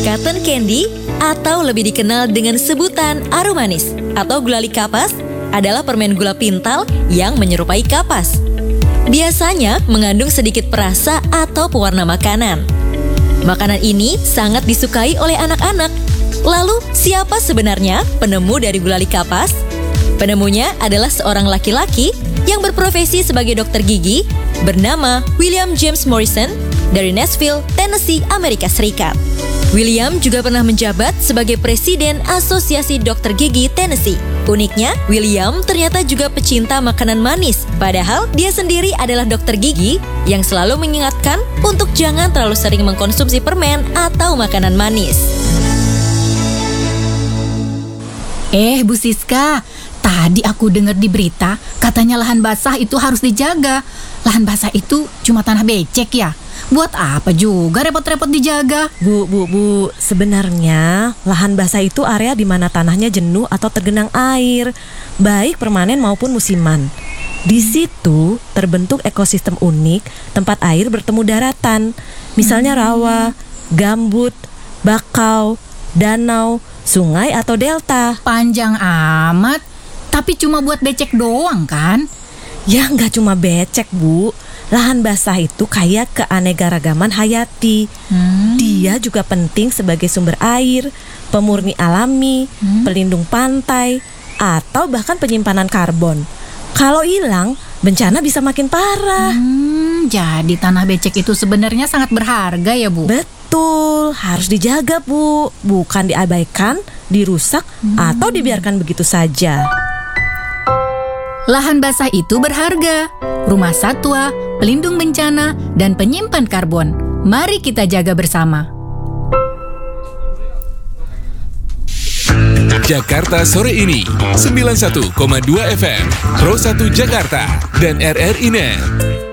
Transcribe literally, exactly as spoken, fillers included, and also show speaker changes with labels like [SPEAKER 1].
[SPEAKER 1] cotton candy atau lebih dikenal dengan sebutan aru manis atau gulali kapas adalah permen gula pintal yang menyerupai kapas. Biasanya mengandung sedikit perasa atau pewarna makanan. Makanan ini sangat disukai oleh anak-anak. Lalu, siapa sebenarnya penemu dari gulali kapas? Penemunya adalah seorang laki-laki yang berprofesi sebagai dokter gigi bernama William James Morrison dari Nashville, Tennessee, Amerika Serikat. William juga pernah menjabat sebagai Presiden Asosiasi Dokter Gigi Tennessee. Uniknya, William ternyata juga pecinta makanan manis, padahal dia sendiri adalah dokter gigi yang selalu mengingatkan untuk jangan terlalu sering mengkonsumsi permen atau makanan manis.
[SPEAKER 2] Eh, Bu Siska, tadi aku dengar di berita, katanya lahan basah itu harus dijaga. Lahan basah itu cuma tanah becek ya? Buat apa juga repot-repot dijaga?
[SPEAKER 3] Bu, bu, bu, sebenarnya lahan basah itu area di mana tanahnya jenuh atau tergenang air, baik permanen maupun musiman. Di situ terbentuk ekosistem unik, tempat air bertemu daratan, misalnya rawa, gambut, bakau, danau, sungai atau delta.
[SPEAKER 2] Panjang amat, tapi cuma buat becek doang kan?
[SPEAKER 3] Ya nggak cuma becek, Bu. Lahan basah itu kaya keanekaragaman hayati. Hmm. Dia juga penting sebagai sumber air, pemurni alami, hmm. pelindung pantai, atau bahkan penyimpanan karbon. Kalau hilang, bencana bisa makin parah.
[SPEAKER 2] Hmm, jadi tanah becek itu sebenarnya sangat berharga ya, Bu?
[SPEAKER 3] Betul, harus dijaga, Bu. Bukan diabaikan, dirusak, hmm. atau dibiarkan begitu saja.
[SPEAKER 2] Lahan basah itu berharga, rumah satwa, pelindung bencana, dan penyimpan karbon. Mari kita jaga bersama.
[SPEAKER 4] Jakarta Sore ini, sembilan puluh satu koma dua F M, Pro satu Jakarta, dan R R I Net.